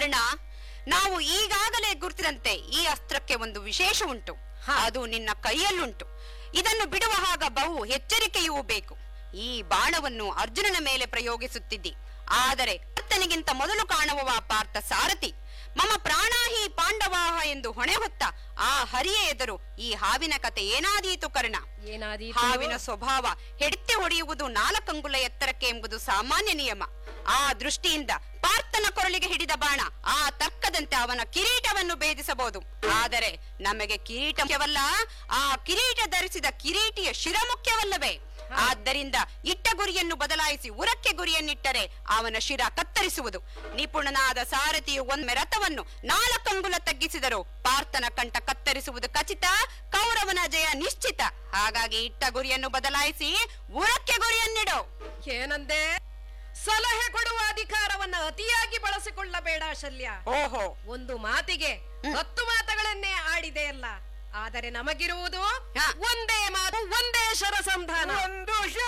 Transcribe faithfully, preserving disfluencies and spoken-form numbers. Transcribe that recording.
ಕರ್ಣ, ನಾವು ಈಗಾಗಲೇ ಗುರುತಿದಂತೆ ಈ ಅಸ್ತ್ರಕ್ಕೆ ಒಂದು ವಿಶೇಷ ಉಂಟು. ಅದು ನಿನ್ನ ಕೈಯಲ್ಲುಂಟು. ಇದನ್ನು ಬಿಡುವ ಹಾಗ ಬಹು ಎಚ್ಚರಿಕೆಯೂ ಬೇಕು. ಈ ಬಾಣವನ್ನು ಅರ್ಜುನನ ಮೇಲೆ ಪ್ರಯೋಗಿಸುತ್ತಿದ್ದಿ, ಆದರೆ ಆತನಿಗಿಂತ ಮೊದಲು ಕಾಣುವವ ಪಾರ್ಥ ಸಾರಥಿ. ಮಮ ಪ್ರಾಣಾಹಿ ಪಾಂಡವಾಹ ಎಂದು ಹೊಣೆ ಹೊತ್ತ ಆ ಹರಿಯ ಎದುರು ಈ ಹಾವಿನ ಕತೆ ಏನಾದೀತು ಕರ್ಣ? ಹಾವಿನ ಸ್ವಭಾವ ಹೆಡೆತ್ತೆ ಹೊಡೆಯುವುದು ನಾಲ್ಕಂಗುಲ ಎತ್ತರಕ್ಕೆ ಎಂಬುದು ಸಾಮಾನ್ಯ ನಿಯಮ. ಆ ದೃಷ್ಟಿಯಿಂದ ಪಾರ್ಥನ ಕೊರಳಿಗೆ ಹಿಡಿದ ಬಾಣ ಆ ತರ್ಕದಂತೆ ಅವನ ಕಿರೀಟವನ್ನು ಭೇದಿಸಬಹುದು. ಆದರೆ ನಮಗೆ ಕಿರೀಟ ಮುಖ್ಯವಲ್ಲ, ಆ ಕಿರೀಟ ಧರಿಸಿದ ಕಿರೀಟಿಯ ಶಿರ ಮುಖ್ಯವಲ್ಲವೇ? ಆದ್ದರಿಂದ ಇಟ್ಟ ಗುರಿಯನ್ನು ಬದಲಾಯಿಸಿ ಉರಕ್ಕೆ ಗುರಿಯನ್ನಿಟ್ಟರೆ ಅವನ ಶಿರ ಕತ್ತರಿಸುವುದು. ನಿಪುಣನಾದ ಸಾರಥಿಯು ಒಮ್ಮೆ ರಥವನ್ನು ನಾಲ್ಕಂಗುಲ ತಗ್ಗಿಸಿದರು ಪಾರ್ಥನ ಕಂಠ ಕತ್ತರಿಸುವುದು ಖಚಿತ, ಕೌರವನ ಜಯ ನಿಶ್ಚಿತ. ಹಾಗಾಗಿ ಇಟ್ಟ ಗುರಿಯನ್ನು ಬದಲಾಯಿಸಿ ಉರಕ್ಕೆ ಗುರಿಯನ್ನಿಡು. ಏನಂದೆ? ಸಲಹೆ ಕೊಡುವ ಅಧಿಕಾರವನ್ನ ಅತಿಯಾಗಿ ಬಳಸಿಕೊಳ್ಳಬೇಡ ಶಲ್ಯ. ಓಹೋ, ಒಂದು ಮಾತಿಗೆ ಹತ್ತು ಮಾತುಗಳನ್ನೇ ಆಡಿದೆಯಲ್ಲ. ಆದರೆ ನಮಗಿರುವುದು